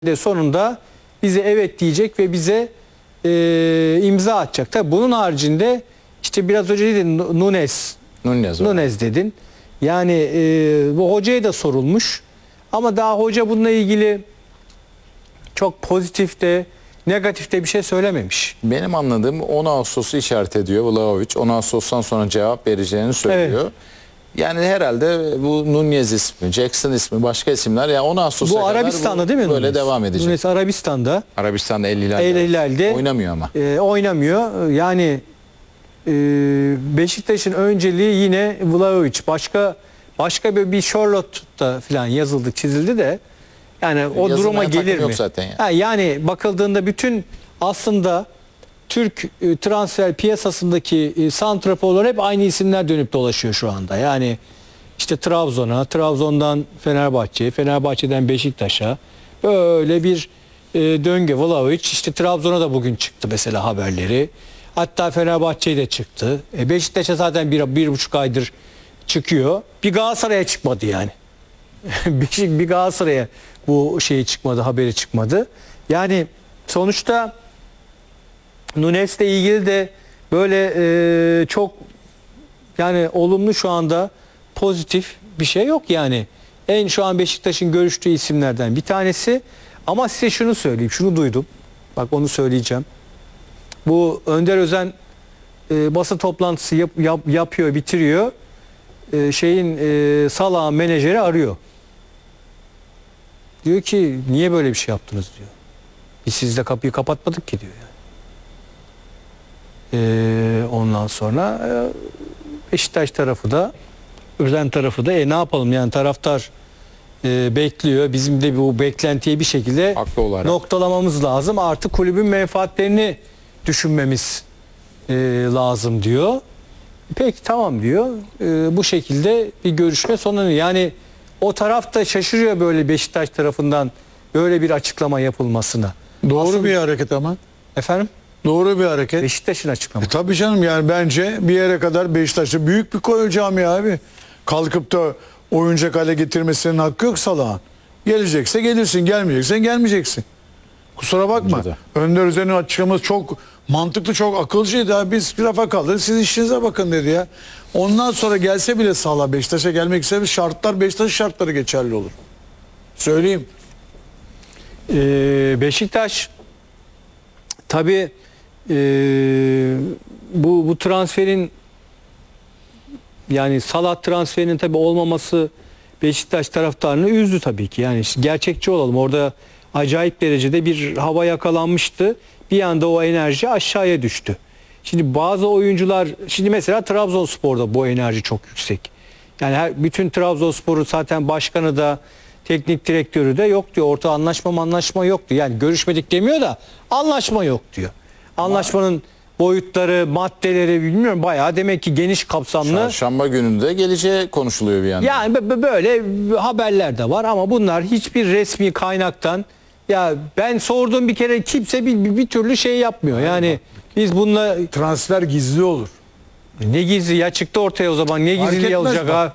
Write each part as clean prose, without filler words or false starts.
de sonunda bize evet diyecek ve bize imza atacak. Tabii bunun haricinde işte biraz önce dedin Nunes dedin. Yani bu hocaya da sorulmuş ama daha hoca bununla ilgili çok pozitif de negatif de bir şey söylememiş. Benim anladığım 10 Ağustos'u işaret ediyor Vlahovic. 10 Ağustos'tan sonra cevap vereceğini söylüyor. Evet. Yani herhalde bu Nunez ismi, Jackson ismi, başka isimler yani 10 Ağustos'a kadar Arabistan'da değil mi? Böyle Nunes devam edecek. Nunes Arabistan'da. Arabistan'da El Hilal'de oynamıyor ama. Oynamıyor. Yani Beşiktaş'ın önceliği yine Vlahovic. Başka bir Charlotte'da falan yazıldı, çizildi de yani o duruma gelir mi? Yok zaten yani. Yani bakıldığında bütün aslında Türk transfer piyasasındaki santraforlar hep aynı isimler dönüp dolaşıyor şu anda. Yani işte Trabzon'dan Fenerbahçe'ye, Fenerbahçe'den Beşiktaş'a böyle bir döngü. Vlahovic işte Trabzon'a da bugün çıktı mesela haberleri. Hatta Fenerbahçe'ye de çıktı. Beşiktaş'a zaten bir buçuk aydır çıkıyor. Bir Galatasaray'a çıkmadı yani. bir Galatasaray'a bu haberi çıkmadı. Yani sonuçta Nunes'le ilgili de böyle çok yani olumlu şu anda pozitif bir şey yok yani. Şu an Beşiktaş'ın görüştüğü isimlerden bir tanesi. Ama size şunu söyleyeyim, şunu duydum. Bak onu söyleyeceğim. Bu Önder Özen basın toplantısı yapıyor, bitiriyor. Salah'ın menajeri arıyor. Diyor ki niye böyle bir şey yaptınız diyor. Biz sizle kapıyı kapatmadık ki diyor yani. Ondan sonra Beşiktaş tarafı da Özen tarafı da ne yapalım yani taraftar bekliyor. Bizim de bu beklentiye bir şekilde noktalamamız lazım. Artık kulübün menfaatlerini düşünmemiz lazım diyor. Peki tamam diyor. Bu şekilde bir görüşme sonlanıyor. Yani o taraf da şaşırıyor böyle Beşiktaş tarafından böyle bir açıklama yapılmasına. Doğru bir hareket ama. Efendim? Doğru bir hareket. Beşiktaş'ın açıklaması. Tabii canım yani bence bir yere kadar Beşiktaş'ta büyük bir koyu camia abi. Kalkıp da oyuncak hale getirmesinin hakkı yok Salah'ın. Gelecekse gelirsin, gelmeyeceksen gelmeyeceksin. Kusura bakma. Önder Özen'in açıklaması çok mantıklı, çok akılcıydı. Abi. Biz rafa kaldırdık, siz işinize bakın dedi ya. Ondan sonra gelse bile Salah Beşiktaş'a gelmek ise şartlar Beşiktaş şartları geçerli olur. Söyleyeyim. Beşiktaş tabii bu transferin yani Salah transferinin tabii olmaması Beşiktaş taraftarını üzdü tabii ki. Yani işte gerçekçi olalım. Orada acayip derecede bir hava yakalanmıştı. Bir anda o enerji aşağıya düştü. Şimdi bazı oyuncular şimdi mesela Trabzonspor'da bu enerji çok yüksek. Yani bütün Trabzonspor'un zaten başkanı da teknik direktörü de yok diyor. Orta anlaşma yoktu. Yani görüşmedik demiyor da anlaşma yok diyor. Anlaşmanın boyutları, maddeleri bilmiyorum bayağı demek ki geniş kapsamlı. Çarşamba gününde geleceği konuşuluyor bir yandan. Yani böyle haberler de var ama bunlar hiçbir resmi kaynaktan ya ben sordum bir kere kimse bir türlü şey yapmıyor. Yani biz bununla transfer gizli olur. Ne gizli ya çıktı ortaya o zaman ne gizli olacak ha?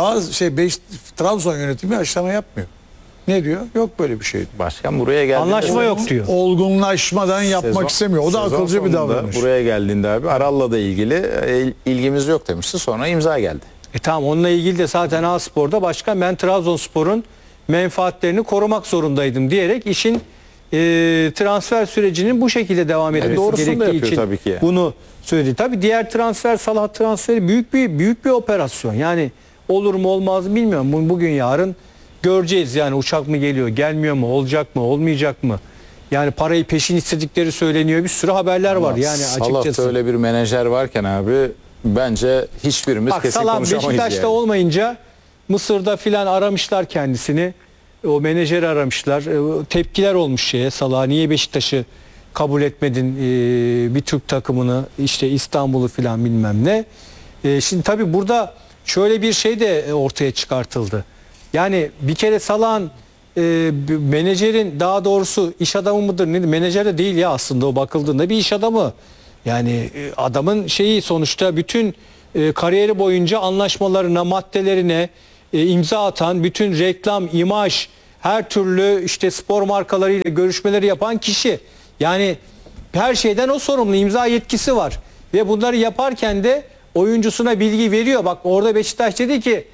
Trabzon yönetimi açıklama yapmıyor. Ne diyor? Yok böyle bir şey. Başkan buraya geldiğinde anlaşma yok diyor. Olgunlaşmadan yapmak istemiyor. O da akılcı bir davranış. Buraya geldiğinde abi Aral'la da ilgili ilgimiz yok demişti. Sonra imza geldi. Tamam onunla ilgili de zaten A-Spor'da başkan ben Trabzonspor'un menfaatlerini korumak zorundaydım diyerek işin transfer sürecinin bu şekilde devam etmesi gerektiği için tabii ki. Bunu söyledi. Tabii diğer transfer Salah transferi büyük bir operasyon. Yani olur mu olmaz mı bilmiyorum. Bugün yarın göreceğiz yani uçak mı geliyor, gelmiyor mu, olacak mı, olmayacak mı? Yani parayı peşin istedikleri söyleniyor. Bir sürü haberler var yani açıkçası. Salah'ta öyle bir menajer varken abi bence hiçbirimiz kesin Salah konuşamayız Beşiktaş'ta yani. Olmayınca Mısır'da filan aramışlar kendisini. O menajeri aramışlar. Tepkiler olmuş Salah'a. Niye Beşiktaş'ı kabul etmedin bir Türk takımını işte İstanbul'u filan bilmem ne. Şimdi tabii burada şöyle bir şey de ortaya çıkartıldı. Yani bir kere Salah'ın menajerin daha doğrusu iş adamı mıdır nedir? Menajer de değil ya aslında o bakıldığında bir iş adamı. Yani adamın sonuçta bütün kariyeri boyunca anlaşmalarına, maddelerine imza atan bütün reklam, imaj her türlü işte spor markalarıyla görüşmeleri yapan kişi. Yani her şeyden o sorumlu, imza yetkisi var. Ve bunları yaparken de oyuncusuna bilgi veriyor. Bak orada Beşiktaş dedi ki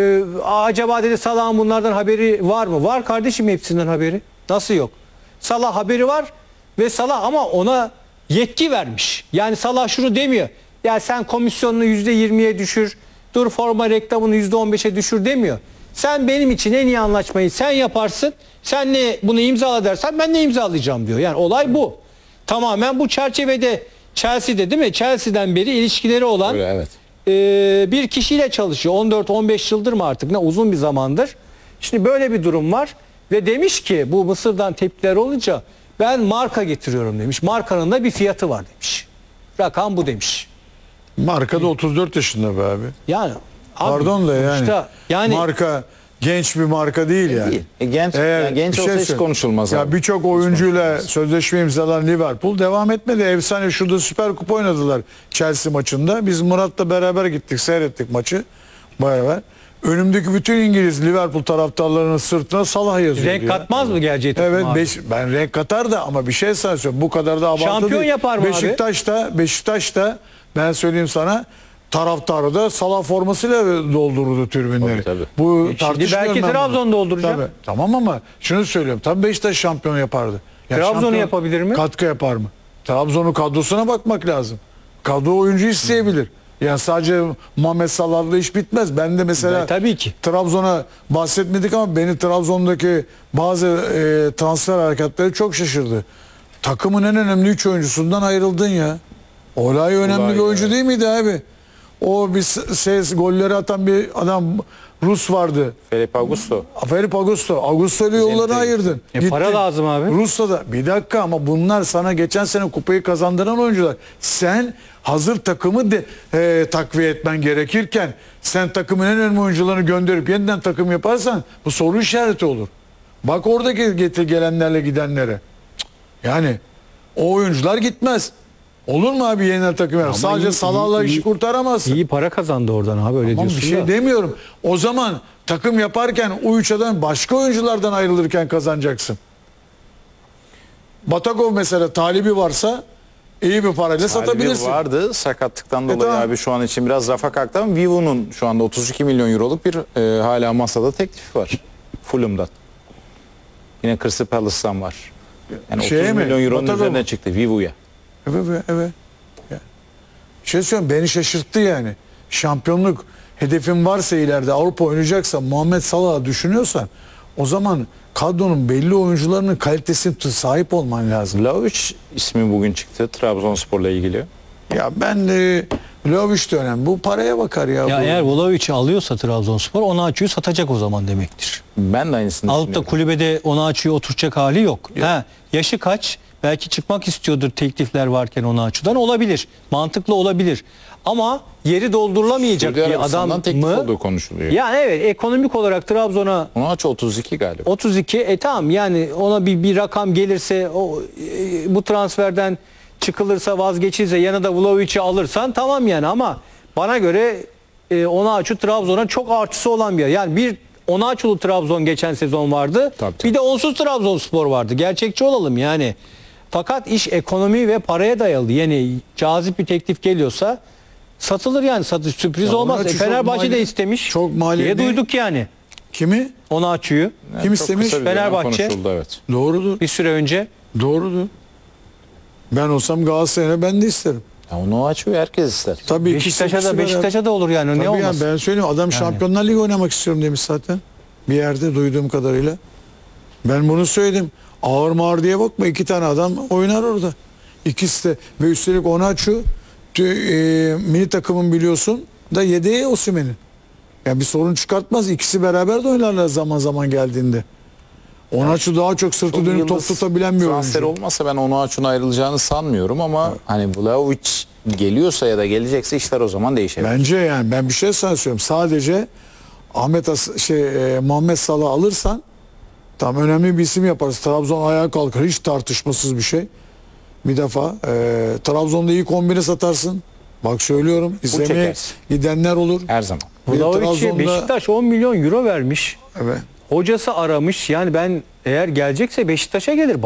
acaba dedi Salah'ın bunlardan haberi var mı? Var kardeşim, hepsinden haberi. Nasıl yok? Salah haberi var ve Salah ama ona yetki vermiş. Yani Salah şunu demiyor. Ya sen komisyonunu %20'ye düşür. Dur forma reklamını %15'e düşür demiyor. Sen benim için en iyi anlaşmayı sen yaparsın. Sen ne bunu imzala dersen ben ne imzalayacağım diyor. Yani olay bu. Tamamen bu çerçevede Chelsea'de değil mi? Chelsea'den beri ilişkileri olan Öyle, evet. Bir kişiyle çalışıyor. 14-15 yıldır mı artık, ne uzun bir zamandır. Şimdi böyle bir durum var ve demiş ki bu Mısır'dan tepkiler olunca ben marka getiriyorum demiş. Markanın da bir fiyatı var demiş. Rakam bu demiş. Marka da 34 yaşında be abi. Yani abi, Pardon da sonuçta yani marka genç bir marka değil yani. Değil. Genç, Eğer yani genç bir olsa hiç söyle- konuşulmaz Ya abi. birçok oyuncuyla sözleşme imzalanan Liverpool devam etmedi. Efsane şurada Süper Kupa oynadılar Chelsea maçında. Biz Murat'la beraber gittik, seyrettik maçı beraber. Önümdeki bütün İngiliz Liverpool taraftarlarının sırtına Salah yazıyor. renk katmaz mı geleceği takım Evet, abi? ben renk katar da ama bir şey sana söyleyeyim. Bu kadar da abartı Şampiyon değil. yapar mı abi? Beşiktaş'ta ben söyleyeyim sana, taraftarı da Salah formasıyla doldururdu tribünleri. Tabii. Bu Şimdi tartışmıyorum belki ben bunu. Trabzon dolduracak. Tabii. Tamam ama şunu söylüyorum. Tabii Beşiktaş şampiyon yapardı. Ya Trabzon'u şampiyon yapabilir mi? Katkı yapar mı? Trabzon'un kadrosuna bakmak lazım. Kadro oyuncu isteyebilir. Yani sadece Muhammed Salah'la iş bitmez. Ben de mesela Tabii ki. Trabzon'a bahsetmedik ama beni Trabzon'daki bazı transfer hareketleri çok şaşırdı. Takımın en önemli 3 oyuncusundan ayrıldın ya. Olay önemli Olay bir oyuncu ya. değil miydi abi? O bir golleri atan bir adam, Rus vardı. Felipe Augusto. Felipe Augusto. Augusto'yla yollarını Zenit'e ayırdın. para lazım abi. Rus'ta da. Bir dakika ama bunlar sana geçen sene kupayı kazandıran oyuncular. Sen hazır takımı takviye etmen gerekirken sen takımın en önemli oyuncularını gönderip yeniden takım yaparsan bu soru işareti olur. Bak oradaki gelenlerle gidenlere. Cık. Yani o oyuncular gitmez. Olur mu abi yeniden takım yapar? Sadece iyi- Salah'la iyi- işi kurtaramazsın. İyi para kazandı oradan abi, öyle Ama diyorsun bir şey da. demiyorum. O zaman takım yaparken o 3 adam başka oyunculardan ayrılırken kazanacaksın. Batagov mesela talibi varsa iyi bir parayla satabilirsin. Talibi vardı. Sakatlıktan dolayı tamam. abi şu an için biraz rafa kalktı ama Vivo'nun şu anda 32 milyon euroluk bir hala masada teklifi var. Fulham'dan. Yine Crystal Palace'tan var. Yani Şeye 30 mi? milyon euronun Batagov üzerine mu? çıktı Vivo'ya. Evet. Ya. Şey söyleyeyim, beni şaşırttı yani. Şampiyonluk hedefin varsa ileride Avrupa oynayacaksan, Muhammed Salah'ı düşünüyorsan o zaman kadronun belli oyuncularının kalitesine sahip olman lazım. Vlahovic ismi bugün çıktı Trabzonspor'la ilgili. Ya ben de Vlahovic de önemli. Bu paraya bakar ya. Ya bu. eğer Vlahovic'i alıyorsa Trabzonspor, Onaçu'yu satacak o zaman demektir. Ben de aynısını Alıp da düşünüyorum. kulübede Onaçu'yu oturacak hali yok. Ha, yaşı kaç? Belki çıkmak istiyordur, teklifler varken Onaçu'dan, olabilir. Mantıklı olabilir. Ama yeri doldurulamayacak Suudi bir adam Arabistan'dan teklif mı? olduğu konuşuluyor. Yani evet, ekonomik olarak Trabzon'a Onu aç 32 galiba. 32, tamam yani ona bir rakam gelirse, o bu transferden çıkılırsa, vazgeçilirse, yanına da Vlahovic'i alırsan tamam yani, ama bana göre Onaçu Trabzon'a çok artısı olan bir yer. Yani bir Onaçu'lu Trabzon geçen sezon vardı. Tabii. Bir de onsuz Trabzonspor vardı. Gerçekçi olalım yani. Fakat iş ekonomi ve paraya dayalı. Yani cazip bir teklif geliyorsa satılır yani. Sürpriz Ya olmaz. Onaçu çok Fenerbahçe de mali- istemiş. çok maliyetli. diye duyduk yani. Kimi? Onaçu'yu Yani Kim çok istemiş? kısa bir dönem Fenerbahçe. konuşuldu, evet. Doğrudur. bir süre önce. Doğrudur. Ben olsam Galatasaray'a ben de isterim. Ya onu açıyor herkes ister. Tabii Beşiktaş'a da olur yani. Ne Tabii olmaz? yani ben söyleyeyim, adam Şampiyonlar Ligi oynamak istiyorum demiş zaten. Bir yerde duyduğum kadarıyla. Ben bunu söyledim. Ağır mağır diye bakma, 2 tane adam oynar orada. İkisi de ve üstelik Onaçu milli takımın biliyorsun da yedeği Osimhen'in. Yani bir sorun çıkartmaz. İkisi beraber de oynarlar zaman zaman geldiğinde. Onaçu daha çok sırtı dönüp top Yıldız tutabilen bir transfer oyuncu. olmasa ben onu açuna ayrılacağını sanmıyorum ama hani Vlahovic geliyorsa ya da gelecekse işler o zaman değişebilir. Bence yani ben bir şey sana söylüyorum. Sadece Muhammed Salah alırsan tam önemli bir isim yaparız. Trabzon ayağa kalkar. Hiç tartışmasız bir şey. Bir defa Trabzon'da iyi kombine satarsın. Bak söylüyorum. İzlemeye çekersin. gidenler olur. Her zaman. Bir de Vlahovic'e Trabzon'da- Beşiktaş 10 milyon euro vermiş. Evet. hocası aramış. Yani ben eğer gelecekse Beşiktaş'a gelir.